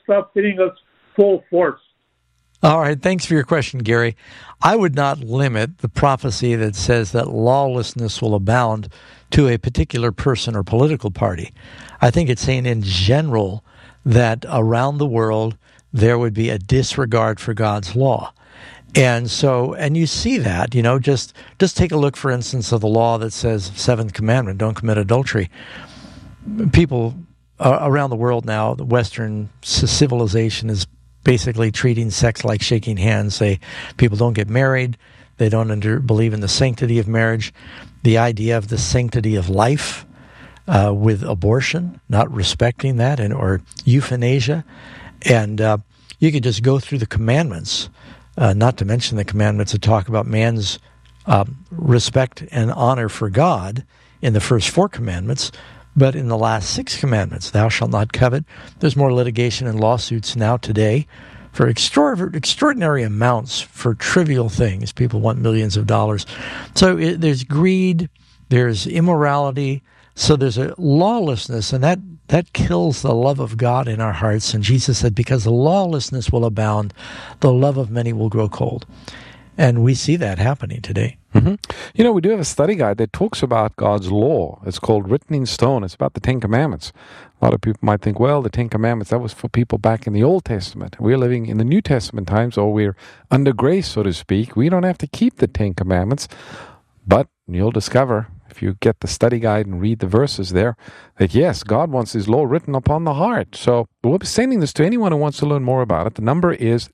stop hitting us full force. All right, thanks for your question, Gary. I would not limit the prophecy that says that lawlessness will abound to a particular person or political party. I think it's saying in general that around the world there would be a disregard for God's law. And so, and you see that, just take a look, for instance, of the law that says, seventh commandment, don't commit adultery. People around the world now, the Western civilization is basically treating sex like shaking hands. People don't get married. They don't believe in the sanctity of marriage. The idea of the sanctity of life with abortion, not respecting that, or euthanasia. And you could just go through the commandments, not to mention the commandments that talk about man's respect and honor for God in the first 4 commandments. But in the last 6 commandments, thou shalt not covet. There's more litigation and lawsuits now today for extraordinary amounts for trivial things. People want millions of dollars. So there's greed, there's immorality, so there's a lawlessness, and that kills the love of God in our hearts. And Jesus said, because the lawlessness will abound, the love of many will grow cold. And we see that happening today. Mm-hmm. We do have a study guide that talks about God's law. It's called Written in Stone. It's about the 10 Commandments. A lot of people might think, well, the 10 Commandments, that was for people back in the Old Testament. We're living in the New Testament times, or we're under grace, so to speak. We don't have to keep the 10 Commandments. But you'll discover, if you get the study guide and read the verses there, that yes, God wants His law written upon the heart. So we'll be sending this to anyone who wants to learn more about it. The number is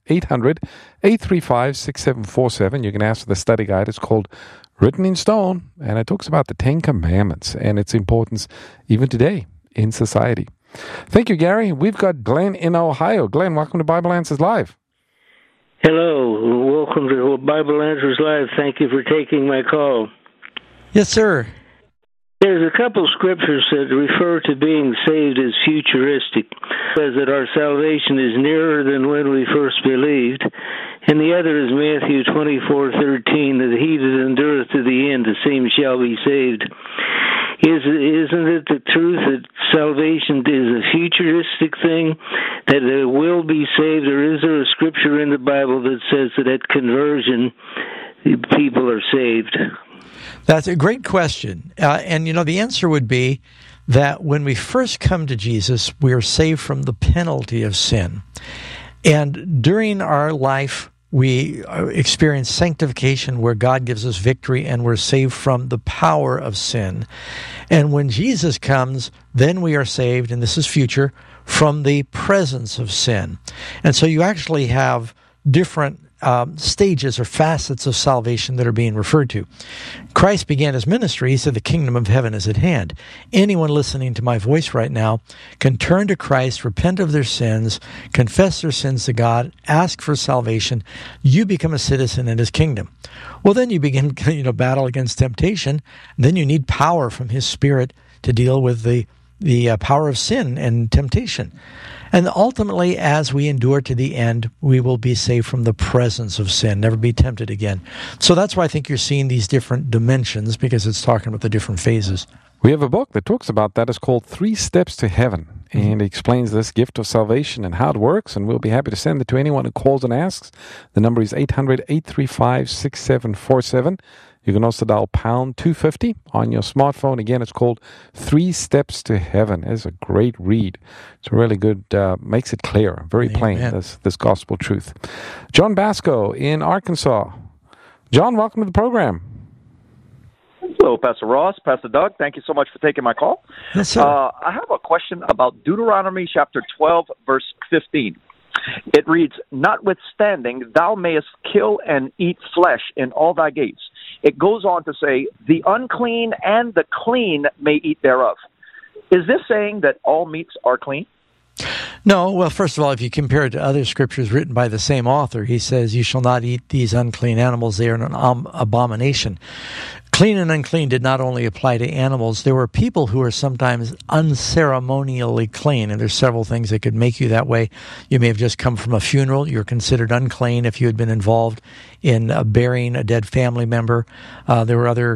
800-835-6747. You can ask for the study guide. It's called Written in Stone, and it talks about the 10 Commandments and its importance even today in society. Thank you, Gary. We've got Glenn in Ohio. Glenn, welcome to Bible Answers Live. Hello. Welcome to Bible Answers Live. Thank you for taking my call. Yes, sir. There's a couple scriptures that refer to being saved as futuristic. It says that our salvation is nearer than when we first believed. And the other is Matthew 24:13, that he that endureth to the end, the same shall be saved. Isn't it the truth that salvation is a futuristic thing, that it will be saved, or is there a scripture in the Bible that says that at conversion people are saved? That's a great question. And the answer would be that when we first come to Jesus, we are saved from the penalty of sin. And during our life, we experience sanctification where God gives us victory and we're saved from the power of sin. And when Jesus comes, then we are saved, and this is future, from the presence of sin. And so you actually have different stages or facets of salvation that are being referred to. Christ began his ministry. He said, the kingdom of heaven is at hand. Anyone listening to my voice right now can turn to Christ, repent of their sins, confess their sins to God, ask for salvation. You become a citizen in his kingdom. Well, then you begin, battle against temptation. Then you need power from his Spirit to deal with the power of sin and temptation. And ultimately, as we endure to the end, we will be saved from the presence of sin, never be tempted again. So that's why I think you're seeing these different dimensions, because it's talking about the different phases. We have a book that talks about that. It's called 3 Steps to Heaven, and it explains this gift of salvation and how it works, and we'll be happy to send it to anyone who calls and asks. The number is 800-835-6747. You can also dial pound 250 on your smartphone. Again, it's called 3 Steps to Heaven. It's a great read. It's really good, makes it clear, very plain, this gospel truth. John Basco in Arkansas. John, welcome to the program. Hello, Pastor Ross, Pastor Doug. Thank you so much for taking my call. Yes, sir. I have a question about Deuteronomy chapter 12, verse 15. It reads, notwithstanding, thou mayest kill and eat flesh in all thy gates. It goes on to say, the unclean and the clean may eat thereof. Is this saying that all meats are clean? No. Well, first of all, if you compare it to other scriptures written by the same author, he says, you shall not eat these unclean animals. They are an abomination. Clean and unclean did not only apply to animals. There were people who were sometimes unceremonially clean, and there's several things that could make you that way. You may have just come from a funeral. You're considered unclean if you had been involved in burying a dead family member. There were other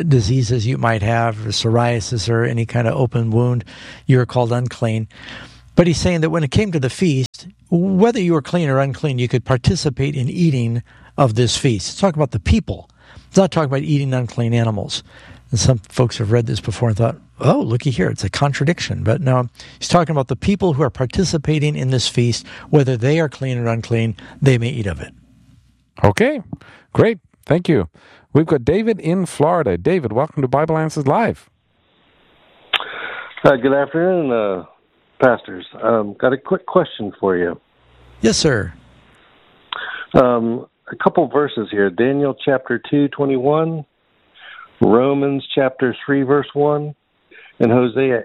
diseases you might have, psoriasis or any kind of open wound. You're called unclean. But he's saying that when it came to the feast, whether you were clean or unclean, you could participate in eating of this feast. It's talking about the people. It's not talking about eating unclean animals. And some folks have read this before and thought, oh, looky here, it's a contradiction. But no, he's talking about the people who are participating in this feast, whether they are clean or unclean, they may eat of it. Okay, great. Thank you. We've got David in Florida. David, welcome to Bible Answers Live. Good afternoon, pastors. Got a quick question for you. Yes, sir. A couple verses here. Daniel chapter 2:21, Romans chapter 3, verse 1, and Hosea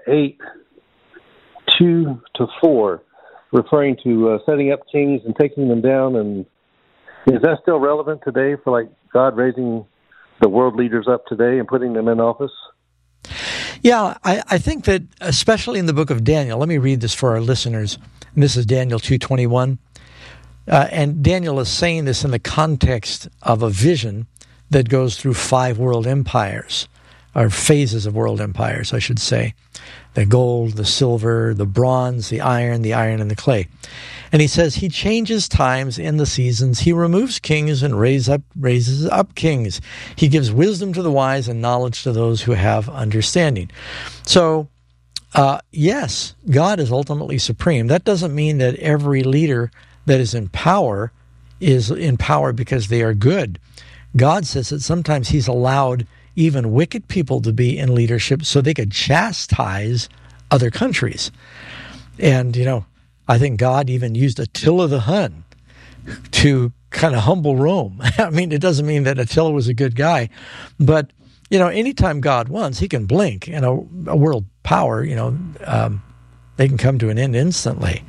8:2-4, referring to setting up kings and taking them down. And is that still relevant today for like God raising the world leaders up today and putting them in office? Yeah, I think that especially in the book of Daniel, let me read this for our listeners. And this is Daniel 2:21. And Daniel is saying this in the context of a vision that goes through 5 world empires, or phases of world empires, I should say. The gold, the silver, the bronze, the iron, and the clay. And he says he changes times in the seasons. He removes kings and raises up kings. He gives wisdom to the wise and knowledge to those who have understanding. So, yes, God is ultimately supreme. That doesn't mean that every leader that is in power because they are good. God says that sometimes he's allowed even wicked people to be in leadership so they could chastise other countries. And, I think God even used Attila the Hun to kind of humble Rome. I mean, it doesn't mean that Attila was a good guy, but, anytime God wants, he can blink, and a world power, they can come to an end instantly.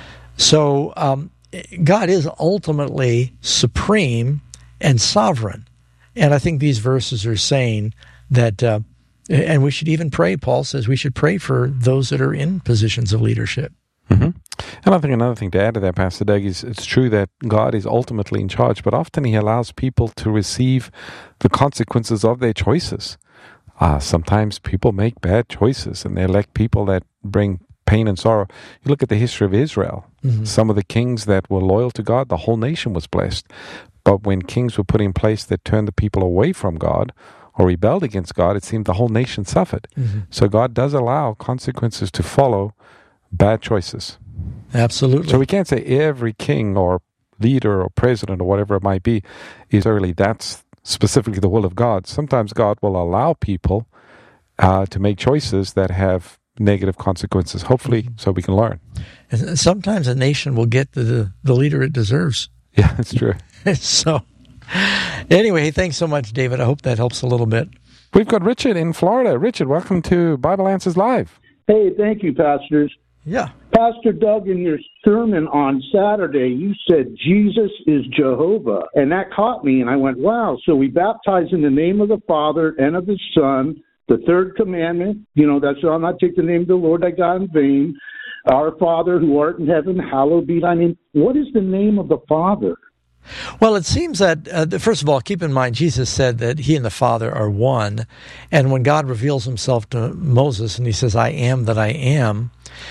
So God is ultimately supreme and sovereign. And I think these verses are saying that, and we should even pray, Paul says we should pray for those that are in positions of leadership. Mm-hmm. And I think another thing to add to that, Pastor Doug, is it's true that God is ultimately in charge, but often he allows people to receive the consequences of their choices. Sometimes people make bad choices and they elect people that bring pain and sorrow. You look at the history of Israel. Mm-hmm. Some of the kings that were loyal to God, the whole nation was blessed. But when kings were put in place that turned the people away from God or rebelled against God, it seemed the whole nation suffered. Mm-hmm. So God does allow consequences to follow bad choices. Absolutely. So we can't say every king or leader or president or whatever it might be is really that's specifically the will of God. Sometimes God will allow people to make choices that have negative consequences, hopefully, so we can learn. And sometimes a nation will get the leader it deserves. Yeah, that's true. So, anyway, thanks so much, David. I hope that helps a little bit. We've got Richard in Florida. Richard, welcome to Bible Answers Live. Hey, thank you, pastors. Yeah. Pastor Doug, in your sermon on Saturday, you said Jesus is Jehovah, and that caught me, and I went, wow, so we baptize in the name of the Father and of the Son, the third commandment, that shall not take the name of the Lord thy God in vain. Our Father who art in heaven, hallowed be thy name. What is the name of the Father? Well, it seems that, first of all, keep in mind, Jesus said that he and the Father are one. And when God reveals himself to Moses and he says, I am that I am,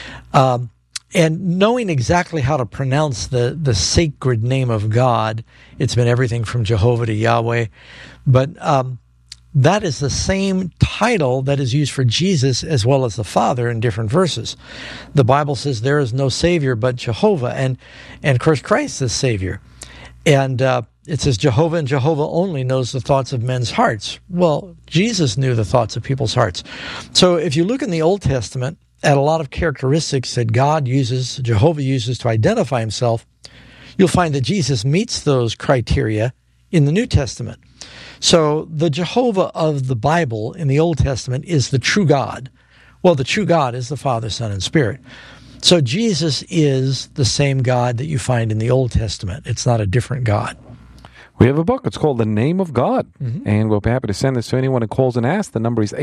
and knowing exactly how to pronounce the sacred name of God, it's been everything from Jehovah to Yahweh. But that is the same title that is used for Jesus as well as the Father in different verses. The Bible says there is no Savior but Jehovah, and of course Christ is Savior. And it says Jehovah and Jehovah only knows the thoughts of men's hearts. Well, Jesus knew the thoughts of people's hearts. So if you look in the Old Testament at a lot of characteristics that Jehovah uses to identify himself, you'll find that Jesus meets those criteria in the New Testament. So the Jehovah of the Bible in the Old Testament is the true God. Well, the true God is the Father, Son, and Spirit. So Jesus is the same God that you find in the Old Testament. It's not a different God. We have a book. It's called The Name of God. Mm-hmm. And we'll be happy to send this to anyone who calls and asks. The number is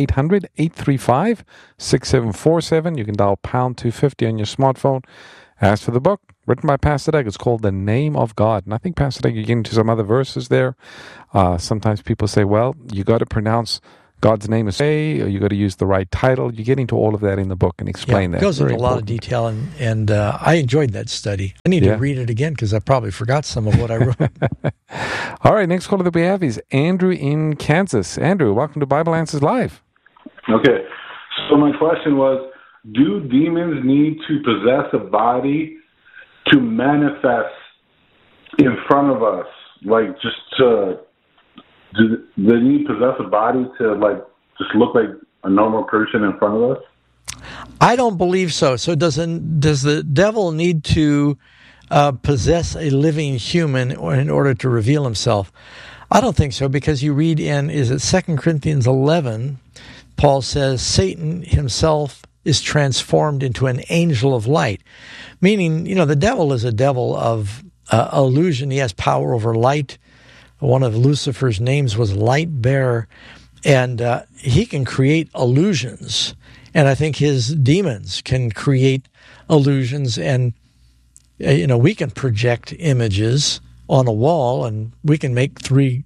800-835-6747. You can dial pound 250 on your smartphone. Ask for the book. Written by Pastor Doug. It's called The Name of God. And I think, Pastor Doug, you get into some other verses there. Sometimes people say, well, you got to pronounce God's name is or you got to use the right title. You get into all of that in the book and explain that. It goes into a lot of detail, and I enjoyed that study. I need to read it again because I probably forgot some of what I wrote. All right, next caller that we have is Andrew in Kansas. Andrew, welcome to Bible Answers Live. Okay, so my question was, do demons need to possess a body to manifest in front of us? Like, just to... Do they need to possess a body to, like, just look like a normal person in front of us? I don't believe so. So does the devil need to possess a living human in order to reveal himself? I don't think so, because you read in, is it 2 Corinthians 11, Paul says, Satan himself is transformed into an angel of light. Meaning, the devil is a devil of illusion. He has power over light. One of Lucifer's names was Light Bearer, and he can create illusions. And I think his demons can create illusions, and we can project images on a wall, and we can make 3D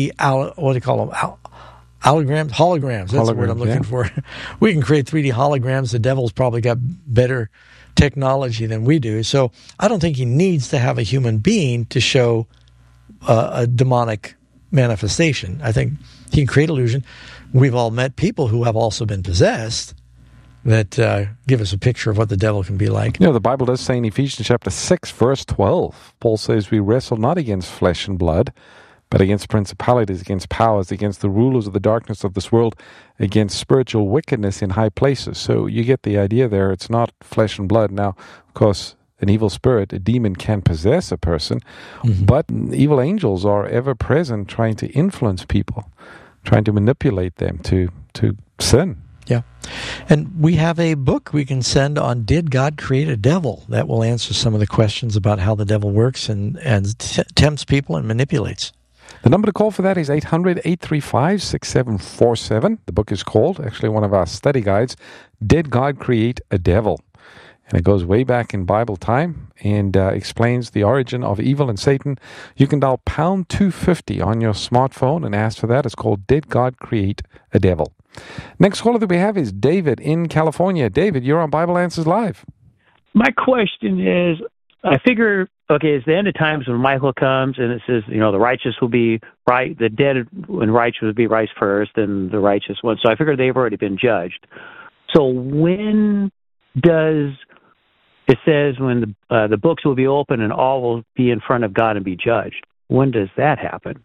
holograms. That's the word I'm looking for. We can create 3D holograms. The devil's probably got better technology than we do. So I don't think he needs to have a human being to show a demonic manifestation. I think he can create illusion. We've all met people who have also been possessed that give us a picture of what the devil can be like. The Bible does say in Ephesians chapter 6, verse 12, Paul says, we wrestle not against flesh and blood, but against principalities, against powers, against the rulers of the darkness of this world, against spiritual wickedness in high places. So you get the idea there. It's not flesh and blood. Now, of course, an evil spirit, a demon, can possess a person, but evil angels are ever present trying to influence people, trying to manipulate them to sin. Yeah. And we have a book we can send on Did God Create a Devil? That will answer some of the questions about how the devil works and tempts people and manipulates. The number to call for that is 800-835-6747. The book is called, actually one of our study guides, Did God Create a Devil? And it goes way back in Bible time and explains the origin of evil and Satan. You can dial pound 250 on your smartphone and ask for that. It's called Did God Create a Devil? Next caller that we have is David in California. David, you're on Bible Answers Live. My question is, I figure, it's the end of times when Michael comes and it says, the righteous will be right, the dead and righteous will be right first, and the righteous ones. So I figure they've already been judged. So when does... It says when the books will be open and all will be in front of God and be judged. When does that happen?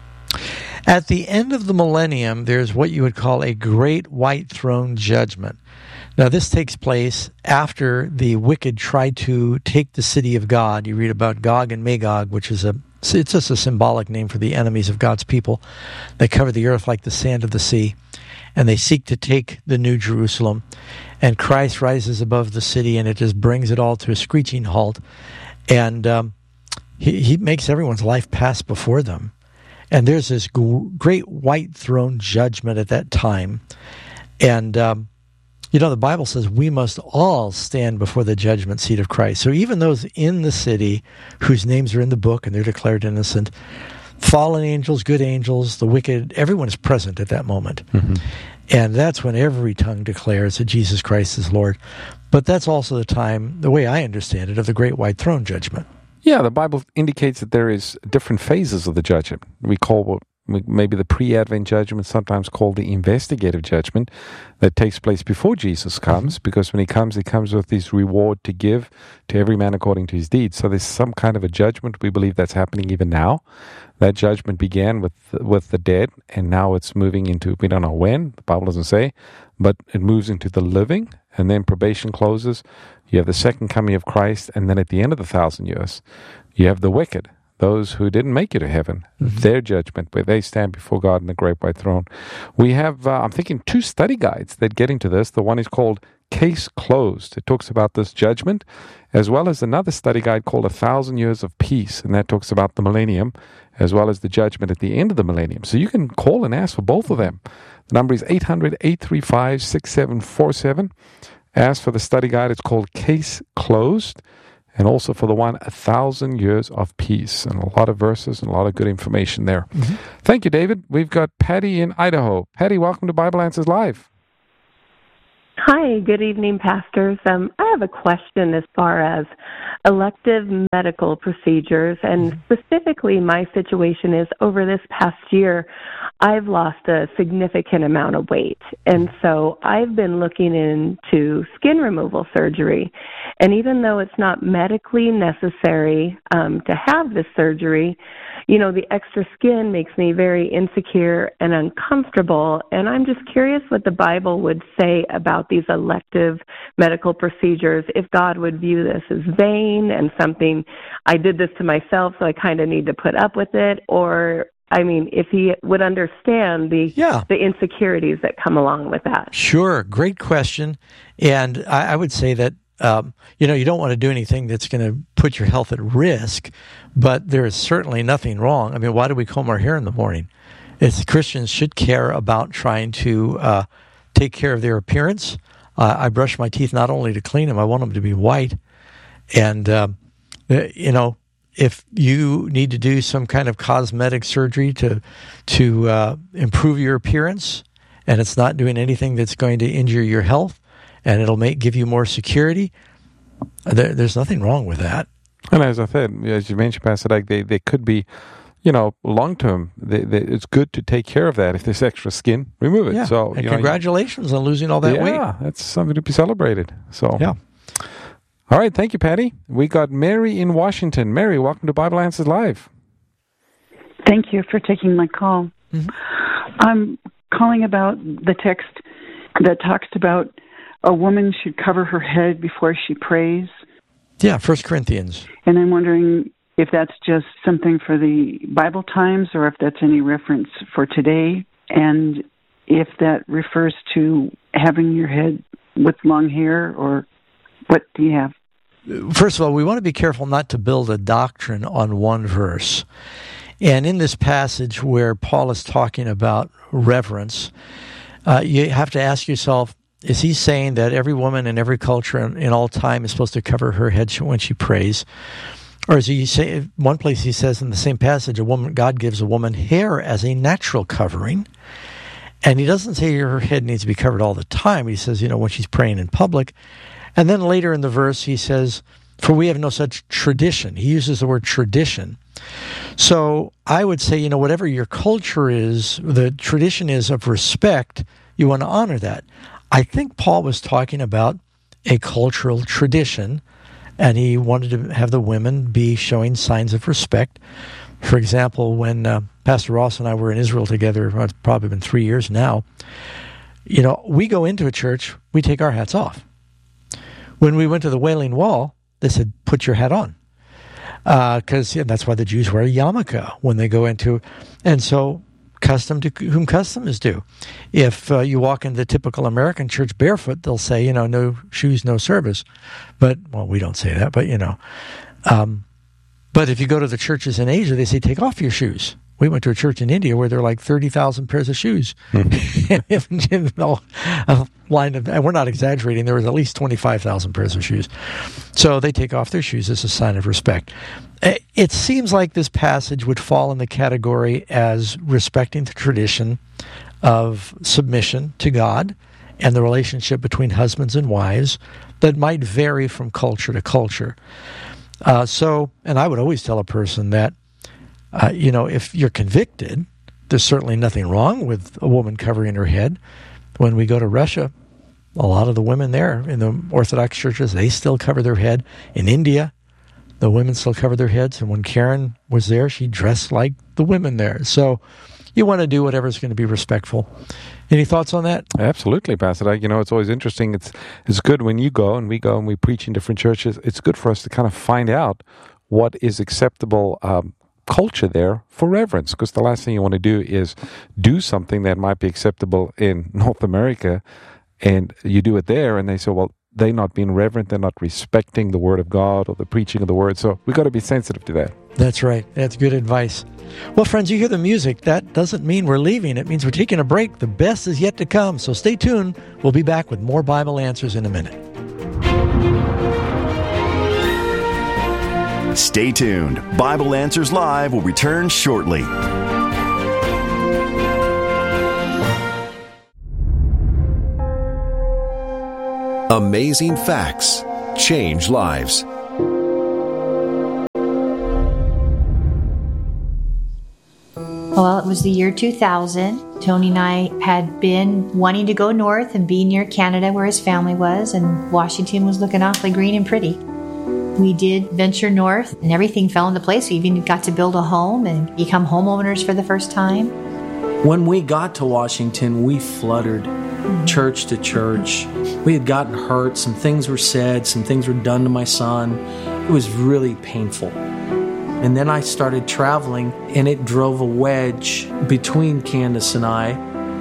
At the end of the millennium, there's what you would call a great white throne judgment. Now, this takes place after the wicked try to take the city of God. You read about Gog and Magog, which is it's just a symbolic name for the enemies of God's people. They cover the earth like the sand of the sea, and they seek to take the New Jerusalem. And Christ rises above the city, and it just brings it all to a screeching halt. And he makes everyone's life pass before them. And there's this great white throne judgment at that time. And, the Bible says we must all stand before the judgment seat of Christ. So even those in the city whose names are in the book and they're declared innocent, fallen angels, good angels, the wicked, everyone is present at that moment. And that's when every tongue declares that Jesus Christ is Lord. But that's also the time, the way I understand it, of the great white throne judgment. Yeah, the Bible indicates that there is different phases of the judgment. We call what maybe the pre-Advent judgment, sometimes called the investigative judgment, that takes place before Jesus comes, because when he comes with his reward to give to every man according to his deeds. So there's some kind of a judgment. We believe that's happening even now. That judgment began with the dead, and now it's moving into, we don't know when, the Bible doesn't say, but it moves into the living, and then probation closes. You have the second coming of Christ, and then at the end of the 1,000 years, you have the wicked, those who didn't make it to heaven, their judgment, where they stand before God in the great white throne. We have, I'm thinking, 2 study guides that get into this. The one is called Case Closed. It talks about this judgment, as well as another study guide called 1,000 Years of Peace, and that talks about the millennium, as well as the judgment at the end of the millennium. So you can call and ask for both of them. The number is 800-835-6747. Ask for the study guide. It's called Case Closed. and also for the one 1,000 years of peace. And a lot of verses and a lot of good information there. Mm-hmm. Thank you, David. We've got Patty in Idaho. Patty, welcome to Bible Answers Live. Hi, good evening, pastors. I have a question as far as elective medical procedures, and specifically my situation is over this past year, I've lost a significant amount of weight, and so I've been looking into skin removal surgery, and even though it's not medically necessary to have this surgery, you know, the extra skin makes me very insecure and uncomfortable, and I'm just curious what the Bible would say about these elective medical procedures, if God would view this as vain and something, I did this to myself, so I kind of need to put up with it, or, I mean, if he would understand the insecurities that come along with that. Sure, great question, and I would say that you don't want to do anything that's going to put your health at risk, but there is certainly nothing wrong. I mean, why do we comb our hair in the morning? Christians should care about trying to take care of their appearance. I brush my teeth not only to clean them, I want them to be white. And, if you need to do some kind of cosmetic surgery to improve your appearance, and it's not doing anything that's going to injure your health, and it'll give you more security, there's nothing wrong with that. And as I said, as you mentioned, Pastor Doug, they could be, long-term. It's good to take care of that. If there's extra skin, remove it. Yeah. So, and congratulations on losing all that weight. Yeah, that's something to be celebrated. So, yeah. All right, thank you, Patty. We got Mary in Washington. Mary, welcome to Bible Answers Live. Thank you for taking my call. Mm-hmm. I'm calling about the text that talks about a woman should cover her head before she prays. Yeah, 1 Corinthians. And I'm wondering if that's just something for the Bible times or if that's any reference for today, and if that refers to having your head with long hair, or what do you have? First of all, we want to be careful not to build a doctrine on one verse. And in this passage where Paul is talking about reverence, you have to ask yourself, is he saying that every woman in every culture in all time is supposed to cover her head when she prays? Or is he saying, one place he says in the same passage, God gives a woman hair as a natural covering. And he doesn't say her head needs to be covered all the time. He says, when she's praying in public. And then later in the verse, he says, for we have no such tradition. He uses the word tradition. So I would say, whatever your culture is, the tradition is of respect, you want to honor that. I think Paul was talking about a cultural tradition, and he wanted to have the women be showing signs of respect. For example, when Pastor Ross and I were in Israel together, it's probably been 3 years now, we go into a church, we take our hats off. When we went to the Wailing Wall, they said, put your hat on. Because that's why the Jews wear a yarmulke when they go into, and so custom to whom custom is due. If you walk into the typical American church barefoot, they'll say, no shoes, no service. But, we don't say that, but, but if you go to the churches in Asia, they say, take off your shoes. We went to a church in India where there are like 30,000 pairs of shoes. And we're not exaggerating. There was at least 25,000 pairs of shoes. So they take off their shoes as a sign of respect. It seems like this passage would fall in the category as respecting the tradition of submission to God and the relationship between husbands and wives that might vary from culture to culture. And I would always tell a person that, if you're convicted, there's certainly nothing wrong with a woman covering her head. When we go to Russia, a lot of the women there in the Orthodox churches, they still cover their head. In India, the women still cover their heads. And when Karen was there, she dressed like the women there. So you want to do whatever's going to be respectful. Any thoughts on that? Absolutely, Pastor Doug. It's always interesting. It's good when you go and we preach in different churches. It's good for us to kind of find out what is acceptable culture there for reverence, because the last thing you want to do is do something that might be acceptable in North America, and you do it there, and they say, well, they're not being reverent, they're not respecting the Word of God or the preaching of the Word. So we've got to be sensitive to that. That's right. That's good advice. Well, friends, you hear the music. That doesn't mean we're leaving. It means we're taking a break. The best is yet to come. So stay tuned. We'll be back with more Bible Answers in a minute. Stay tuned. Bible Answers Live will return shortly. Amazing facts change lives. Well, it was the year 2000. Tony and I had been wanting to go north and be near Canada where his family was, and Washington was looking awfully green and pretty. We did venture north, and everything fell into place. We even got to build a home and become homeowners for the first time. When we got to Washington, we fluttered church to church. We had gotten hurt. Some things were said. Some things were done to my son. It was really painful. And then I started traveling, and it drove a wedge between Candace and I.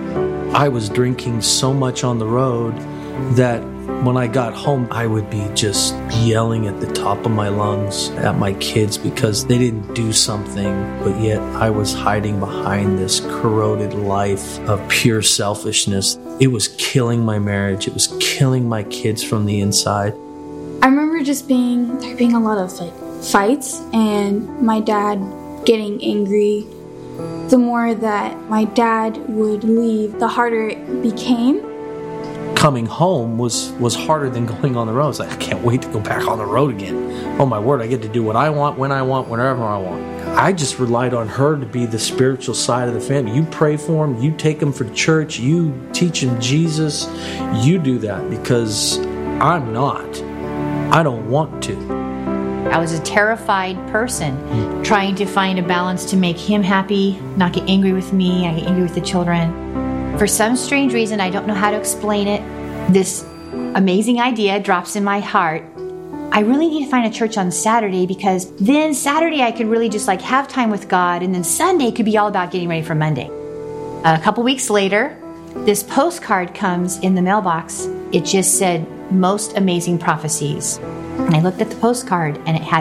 I was drinking so much on the road that when I got home, I would be just yelling at the top of my lungs at my kids because they didn't do something, but yet I was hiding behind this corroded life of pure selfishness. It was killing my marriage. It was killing my kids from the inside. I remember just there being a lot of fights and my dad getting angry. The more that my dad would leave, the harder it became. Coming home was harder than going on the road. I was like, I can't wait to go back on the road again. Oh my word, I get to do what I want, when I want, whenever I want. I just relied on her to be the spiritual side of the family. You pray for them, you take them for church, you teach them Jesus. You do that because I'm not. I don't want to. I was a terrified person, trying to find a balance to make him happy, not get angry with me, I get angry with the children. For some strange reason, I don't know how to explain it, this amazing idea drops in my heart. I really need to find a church on Saturday because then Saturday I could really just have time with God, and then Sunday could be all about getting ready for Monday. A couple weeks later, this postcard comes in the mailbox. It just said, Most Amazing Prophecies. And I looked at the postcard, and it had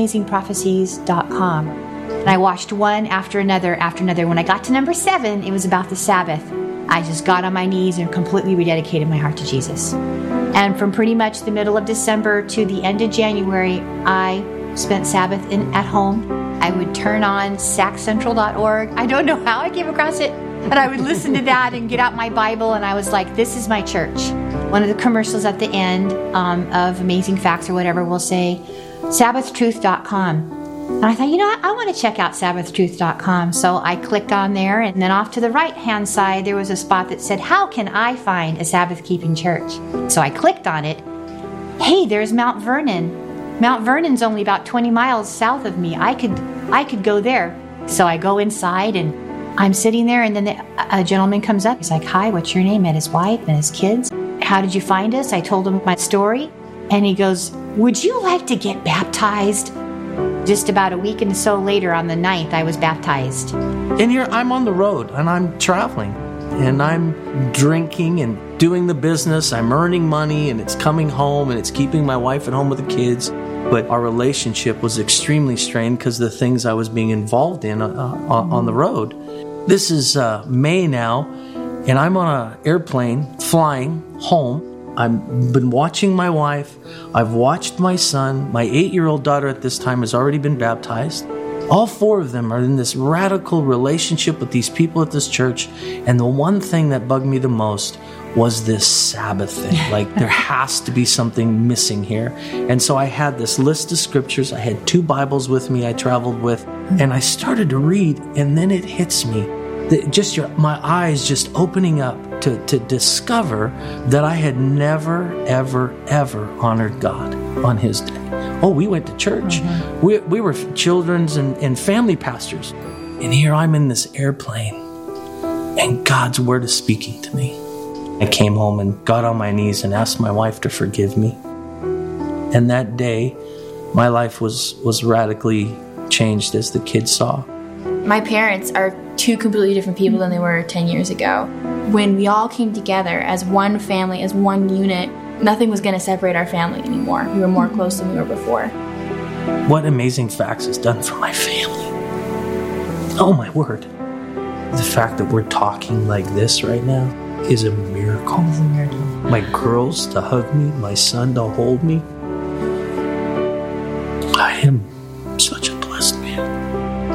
mostamazingprophecies.com. And I watched one after another after another. When I got to number 7, it was about the Sabbath. I just got on my knees and completely rededicated my heart to Jesus. And from pretty much the middle of December to the end of January, I spent Sabbath at home. I would turn on saccentral.org. I don't know how I came across it, but I would listen to that and get out my Bible, and I was like, this is my church. One of the commercials at the end of Amazing Facts or whatever will say, sabbathtruth.com. And I thought, I want to check out sabbathtruth.com. So I clicked on there, and then off to the right-hand side, there was a spot that said, how can I find a Sabbath-keeping church? So I clicked on it. Hey, there's Mount Vernon. Mount Vernon's only about 20 miles south of me. I could go there. So I go inside, and I'm sitting there, and then a gentleman comes up. He's like, hi, what's your name? And his wife and his kids. How did you find us? I told him my story. And he goes, would you like to get baptized? Just about a week and so later, on the 9th, I was baptized. And here I'm on the road, and I'm traveling, and I'm drinking and doing the business. I'm earning money, and it's coming home, and it's keeping my wife at home with the kids. But our relationship was extremely strained because of the things I was being involved in on the road. This is May now, and I'm on an airplane flying home. I've been watching my wife. I've watched my son. My 8-year-old daughter at this time has already been baptized. All 4 of them are in this radical relationship with these people at this church. And the one thing that bugged me the most was this Sabbath thing. There has to be something missing here. And so I had this list of scriptures. I had 2 Bibles with me I traveled with. And I started to read, and then it hits me. My eyes just opening up to discover that I had never, ever, ever honored God on His day. Oh, we went to church. Mm-hmm. We were children's and family pastors. And here I'm in this airplane, and God's Word is speaking to me. I came home and got on my knees and asked my wife to forgive me. And that day, my life was radically changed, as the kids saw. My parents are 2 completely different people than they were 10 years ago. When we all came together as one family, as one unit, nothing was going to separate our family anymore. We were more close than we were before. What Amazing Facts has done for my family. Oh my word. The fact that we're talking like this right now is a miracle. My girls to hug me, my son to hold me,